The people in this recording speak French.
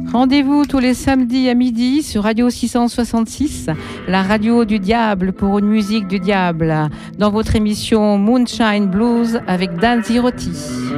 Rendez-vous tous les samedis à midi sur Radio 666, la radio du diable pour une musique du diable, dans votre émission Moonshine Blues avec Dan Zirotti.